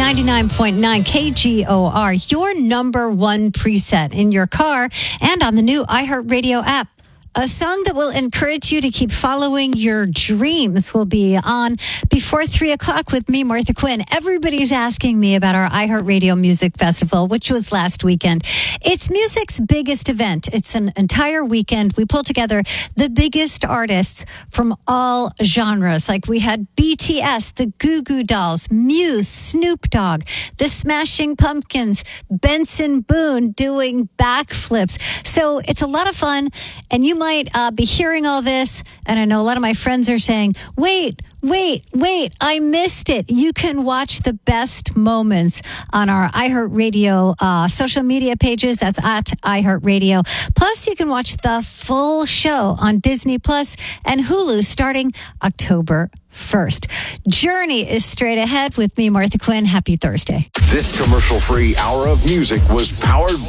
99.9 KGOR, your number one preset in your car and on the new iHeartRadio app. A song that will encourage you to keep following your dreams will be on before 3 o'clock with me, Martha Quinn. Everybody's asking me about our iHeartRadio Music Festival, which was last weekend. It's music's biggest event. It's an entire weekend. We pull together the biggest artists from all genres. Like we had BTS, the Goo Goo Dolls, Muse, Snoop Dogg, the Smashing Pumpkins, Benson Boone doing backflips. So it's a lot of fun, and you might be hearing all this, and I know a lot of my friends are saying, wait, I missed it. You can watch the best moments on our iHeartRadio social media pages. That's at iHeartRadio. Plus, you can watch the full show on Disney Plus and Hulu starting October 1st. Journey is straight ahead with me, Martha Quinn. Happy Thursday. This commercial-free hour of music was powered